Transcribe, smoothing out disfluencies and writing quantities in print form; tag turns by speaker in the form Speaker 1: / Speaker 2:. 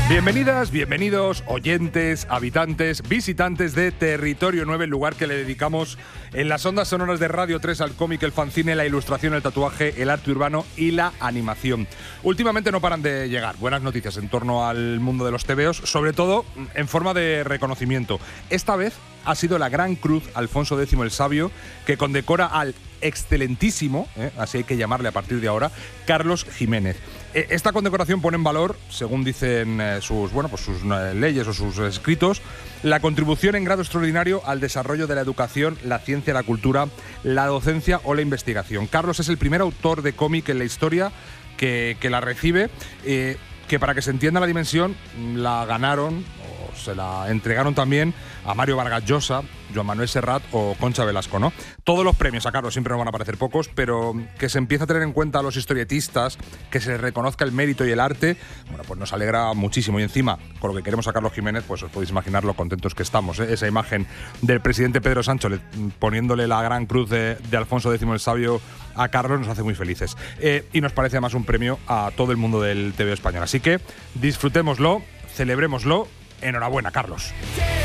Speaker 1: Bienvenidas, bienvenidos, oyentes, habitantes, visitantes de Territorio 9, el lugar que le dedicamos en las ondas sonoras de Radio 3 al cómic, el fanzine, la ilustración, el tatuaje, el arte urbano y la animación. Últimamente no paran de llegar buenas noticias en torno al mundo de los tebeos, sobre todo en forma de reconocimiento. Esta vez ha sido la Gran Cruz Alfonso X el Sabio, que condecora al excelentísimo, así hay que llamarle a partir de ahora, Carlos Jiménez. Esta condecoración pone en valor, según dicen sus leyes o sus escritos, la contribución en grado extraordinario al desarrollo de la educación, la ciencia, la cultura, la docencia o la investigación. Carlos es el primer autor de cómic en la historia que la recibe, que para que se entienda la dimensión, la ganaron o se la entregaron también a Mario Vargas Llosa, Joan Manuel Serrat o Concha Velasco, ¿no? Todos los premios a Carlos siempre nos van a parecer pocos, pero que se empiece a tener en cuenta a los historietistas, que se les reconozca el mérito y el arte, bueno, pues nos alegra muchísimo. Y encima, con lo que queremos a Carlos Jiménez, pues os podéis imaginar lo contentos que estamos, ¿eh? Esa imagen del presidente Pedro Sánchez poniéndole la Gran Cruz de Alfonso X el Sabio a Carlos nos hace muy felices. Y nos parece además un premio a todo el mundo del tebeo español. Así que disfrutémoslo, celebrémoslo. Enhorabuena, Carlos.